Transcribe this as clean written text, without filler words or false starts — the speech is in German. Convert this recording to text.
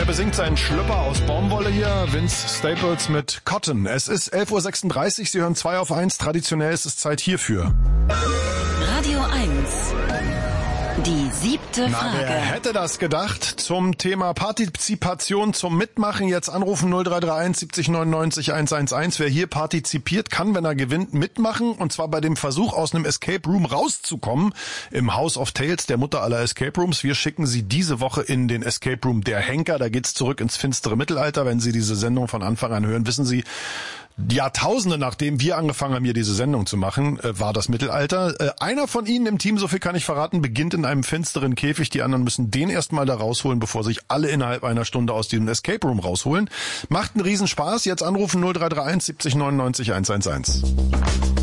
besingt seinen Schlüpper aus Baumwolle hier. Vince Staples mit Cotton. Es ist 11.36 Uhr. Sie hören 2 auf 1. Traditionell ist es Zeit hierfür. Radio 1. Die 7. Frage. Wer hätte das gedacht? Zum Thema Partizipation, zum Mitmachen. Jetzt anrufen 0331 70 99 111. Wer hier partizipiert, kann, wenn er gewinnt, mitmachen. Und zwar bei dem Versuch, aus einem Escape Room rauszukommen. Im House of Tales, der Mutter aller Escape Rooms. Wir schicken Sie diese Woche in den Escape Room Der Henker. Da geht's zurück ins finstere Mittelalter. Wenn Sie diese Sendung von Anfang an hören, wissen Sie, Jahrtausende nachdem wir angefangen haben, hier diese Sendung zu machen, war das Mittelalter. Einer von Ihnen im Team, so viel kann ich verraten, beginnt in einem finsteren Käfig. Die anderen müssen den erstmal da rausholen, bevor sich alle innerhalb einer Stunde aus diesem Escape Room rausholen. Macht einen Riesenspaß. Jetzt anrufen 0331 70 99 111.